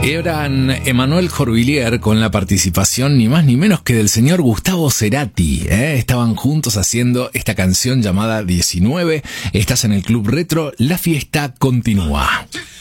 Eran Emmanuel Jorvillier con la participación ni más ni menos que del señor Gustavo Cerati. Estaban juntos haciendo esta canción llamada 19. Estás en el Club Retro, la fiesta continúa.